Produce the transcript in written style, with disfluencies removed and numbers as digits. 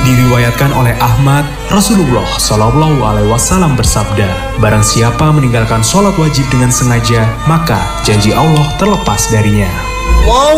Diriwayatkan oleh Ahmad, Rasulullah Shallallahu Alaihi Wasallam bersabda, barang siapa meninggalkan sholat wajib dengan sengaja, maka janji Allah terlepas darinya.